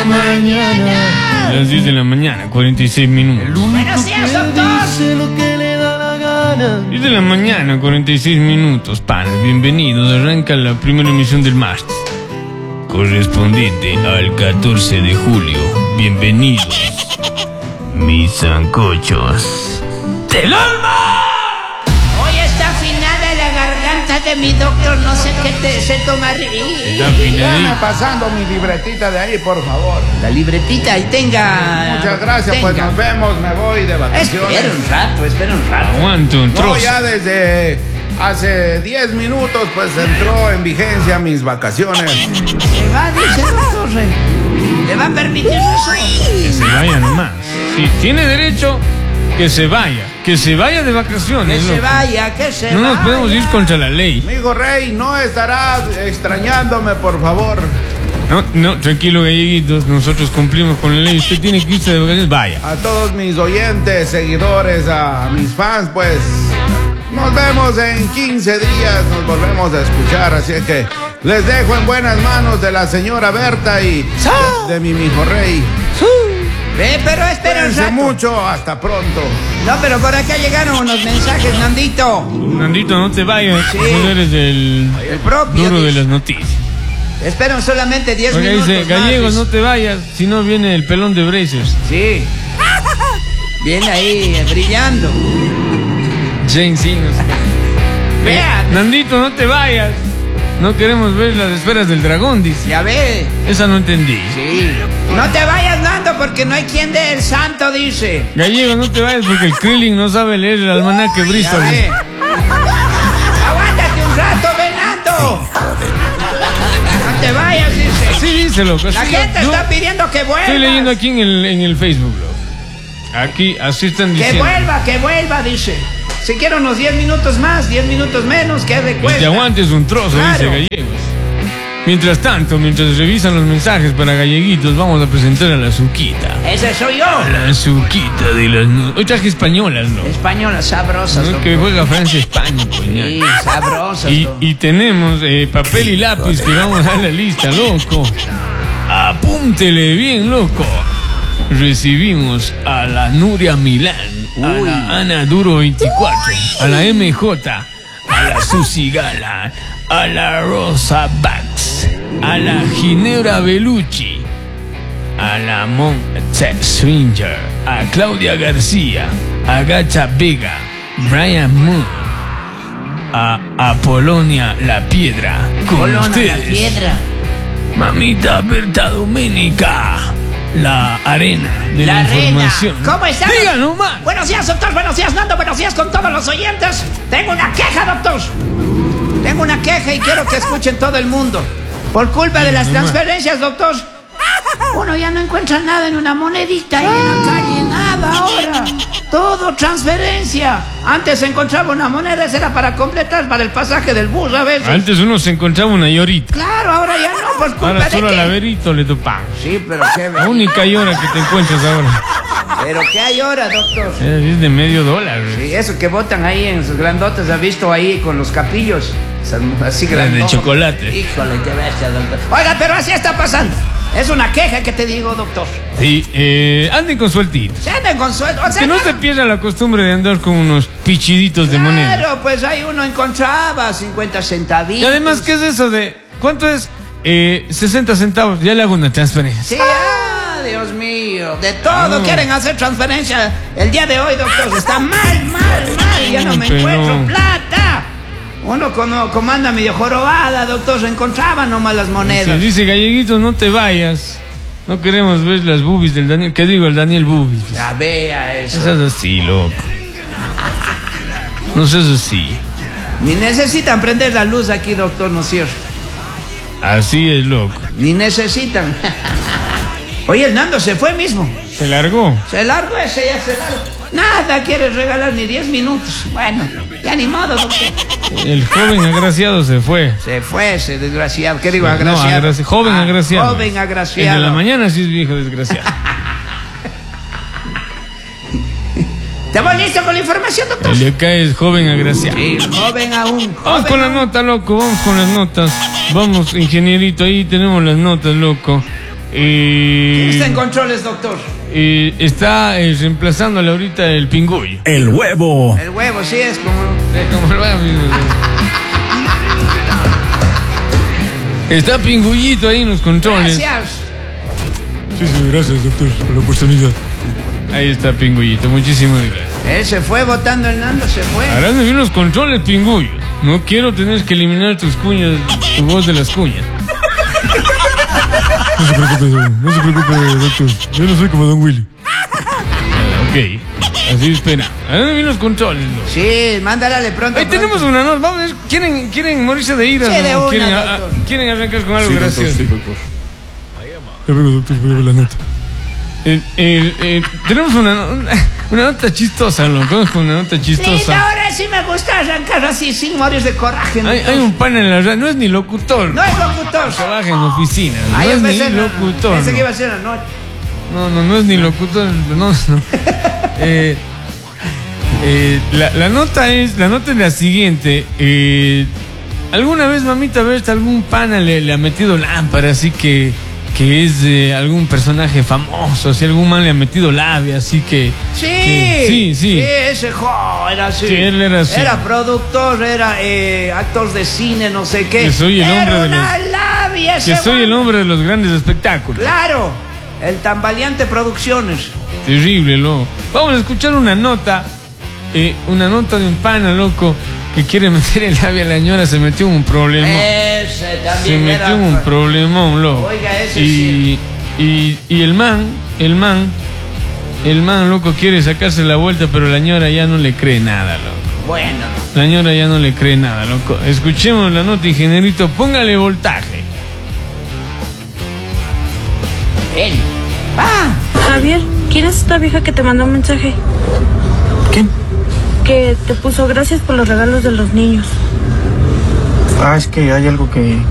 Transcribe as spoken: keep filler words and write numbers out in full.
mañana. Las diez de la mañana, cuarenta y seis minutos. Buenos días, doctor. Dice lo que le da la gana. diez de la mañana, cuarenta y seis minutos. Pan, bienvenidos. Arranca la primera emisión del martes, correspondiente al catorce de julio. Bienvenidos, mis sancochos del alma. Hoy está afinada la garganta de mi doctor. No sé qué te, se tomaría. Está afinadito. pasando mi libretita de ahí, por favor. La libretita y tenga. Muchas gracias, tenga. pues nos vemos, me voy de vacaciones. Espera un rato, espera un rato. Aguanto un No, trozo. ya desde hace diez minutos pues entró en vigencia mis vacaciones. Se va, dice doctor. ¿Le va a permitir eso? Que se vaya nomás. Si tiene derecho, que se vaya. Que se vaya de vacaciones. Que se loco. vaya, que se No vaya. nos podemos ir contra la ley. Amigo Rey, no estará extrañándome, por favor. No, no, tranquilo, galleguitos. Nosotros cumplimos con la ley. Usted tiene que irse de vacaciones. Vaya. A todos mis oyentes, seguidores, a mis fans, pues nos vemos en quince días, nos volvemos a escuchar, así es que les dejo en buenas manos de la señora Berta y de, de mi mijo Rey. Ve, pero espera un Cuídense rato. mucho, hasta pronto. No, pero por acá llegaron unos mensajes, Nandito. Nandito, no te vayas. Sí. Tú eres del El propio. duro de dice. las noticias. Esperan solamente diez Porque minutos. dice, más, gallegos, dice. no te vayas, si no viene el pelón de Brazers. Sí. Viene ahí eh, brillando. Jane Sinos. Vean. Nandito, no te vayas. No queremos ver las esferas del dragón, dice. Ya ve. Esa no entendí. Sí. No te vayas, Nando, porque no hay quien dé el santo, dice. Gallegos, no te vayas porque el Krillin no sabe leer el almanaque Ya Bristol. ve. Aguántate un rato, ven, Nando. No te vayas, dice. Sí, dice, loco. La así gente yo- está pidiendo que vuelva. Estoy leyendo aquí en el, en el Facebook, loco. Aquí, así están Que diciendo. vuelva, que vuelva, dice. Si quiero unos diez minutos más, diez minutos menos, que Que recuerda. te aguantes un trozo, Claro. dice Gallegos. Mientras tanto, mientras revisan los mensajes para galleguitos, vamos a presentar a la Zuquita. Ese soy yo. La Zuquita de las... no- Hoy traje españolas, ¿no? Españolas sabrosas, No, doctor. que juega Francia-España, coñac. Sí, sabrosas. Y, doctor. y tenemos eh, papel y lápiz que vamos a dar la lista, loco. Apúntele bien, loco. Recibimos a la Nuria Milán, a Uy. la Ana Duro veinticuatro, a la M J, a la Susi Gala, a la Rosa Bax, a la Ginebra Bellucci, a la Mon Swinger, a Claudia García, a Gacha Vega, Brian Moon, a Apolonia La Piedra, con Colona, la ustedes, piedra. Mamita Berta Doménica, la arena de la, La arena. información. ¿Cómo estás? Diga nomás. Buenos días, doctor. Buenos días, Nando. Buenos días con todos los oyentes. Tengo una queja, doctor. Tengo una queja y quiero que escuchen todo el mundo. Por culpa de las nomás. transferencias, doctor, uno ya no encuentra nada en una monedita ahí en la calle. Nada ahora. Todo transferencia. Antes se encontraba una moneda, esa era para completar para el pasaje del bus a veces. Antes uno se encontraba una llorita. Claro, ahora ya no, por culpa Ahora de solo que... al averito le topamos. Sí, pero qué... La única llora que te encuentras ahora. Pero qué hay ahora, doctor. Es de medio dólar. Sí, eso que botan ahí en sus grandotes, ¿has visto ahí con los capillos? Son así Las de grandotes. chocolate. Híjole, qué bestia, doctor. Oiga, pero así está pasando. Es una queja que te digo, doctor. Sí, eh, anden con sueltitos. Se anden con sueldo. O sea, Que no se pierda la costumbre de andar con unos pichiditos de moneda. Claro, pues ahí uno encontraba cincuenta centavitos. Y además, ¿qué es eso de... ¿Cuánto es? Eh, sesenta centavos. Ya le hago una transferencia. Sí, ah, Dios mío. De todo No. quieren hacer transferencia. El día de hoy, doctor, está mal, mal, mal. Ya no me Pero- encuentro plata. Uno como comanda medio jorobada, doctor, se encontraba nomás las monedas. Si dice galleguito, no te vayas. No queremos ver las boobies del Daniel. ¿Qué digo? El Daniel Boobies. Ya vea eso. No seas así, loco. No seas así. Ni necesitan prender la luz aquí, doctor, ¿no es cierto? Así es, loco. Ni necesitan. Oye, el Nando se fue mismo. Se largó. Se largó ese, ya se largó. Nada quiere regalar ni diez minutos. Bueno, ya ni modo, doctor. El joven agraciado se fue. Se fue ese desgraciado. ¿Qué digo, No, agraciado? agraci- joven Ah, agraciado. Joven El de agraciado. la mañana sí es viejo desgraciado. ¿Estamos listos con la información, doctor? El de acá es joven agraciado. Sí, joven aún. Vamos joven con la aún. nota, loco. Vamos con las notas. Vamos, ingenierito, ahí tenemos las notas, loco. Eh, ¿Quién está en controles, doctor? eh, está eh, reemplazándole ahorita el pingüillo. El huevo. El huevo, sí es como... Eh, como el huevo mismo. Está pingüillito ahí en los controles. Gracias. Sí, sí, gracias, doctor, por la oportunidad. Ahí está pingüillito, muchísimas gracias. Él se fue botando el Nando, se fue. Harán bien los controles, pingüillo. No quiero tener que eliminar tus cuñas, tu voz de las cuñas. No se preocupe, no se preocupe, doctor. Yo no soy como Don Willy. Ok, así espera. Harán bien los controles, ¿no? Sí, mándale pronto. Ahí pronto. tenemos una nota. Vamos a ver, ¿quieren, quieren morirse de ira? Sí, de ¿no? una, ¿Quieren, a- doctor. a- ¿Quieren arrancar con algo gracioso? Ya vengo, doctor, voy a ver la nota. Eh, eh, eh, tenemos una, una, una nota chistosa, loco. Con una nota Lindo, chistosa. ahora sí me gusta arrancar así sin morir de coraje. Hay, doctor. hay un pan en la radio, no es ni locutor. No es locutor. Trabaja en oficina, no Ahí es ni empecé, no, no. locutor. Pensé que no. iba a ser la noche. No, no, no es ni locutor, no, no. Eh, eh, la, la nota es, la nota es la siguiente. Eh, ¿Alguna vez, mamita Berta, algún pana le, le ha metido lámpara, así que, que es de algún personaje famoso, así algún man le ha metido labia, así que... Sí, que- sí, sí. Sí, ese jo era así. Sí, él era así. Era productor, era eh, actor de cine, no sé qué. Que soy el Era hombre de una los- labia Que ese soy el man. hombre de los grandes espectáculos. Claro, el Tambaleante Producciones. Terrible, loco. Vamos a escuchar una nota, eh, una nota de un pana, loco, que quiere meter el labio a la ñora, se metió en un problema. Ese Se también metió era. en un problemón, loco. Oiga, ese y, y, y el man, el man, el man, loco, quiere sacarse la vuelta, pero la ñora ya no le cree nada, loco. Bueno, La ñora ya no le cree nada, loco. Escuchemos la nota, ingenierito, póngale voltaje. él. Ah, Javier, ¿quién es esta vieja que te mandó un mensaje? ¿Quién? Que te puso gracias por los regalos de los niños. Ah, es que hay algo que,